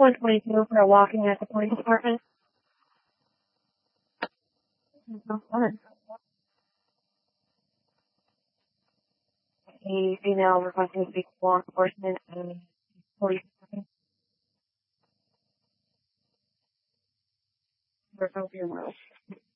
122 for walking at the police department. No fun. A female requesting to speak to law enforcement and police department. For your world.